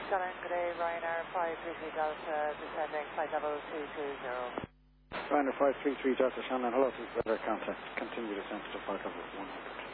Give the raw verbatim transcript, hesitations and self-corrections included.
Shannon, good day, Ryanair five three three Delta, descending flight level two two zero. Ryanair five three three Delta Shannon, hello, this is better contact. Continue descent to flight level one hundred.